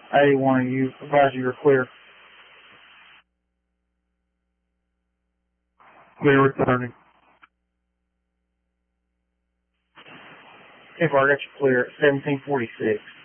A1, you advise you're clear. Clear returning. Okay, I got you clear at 1746.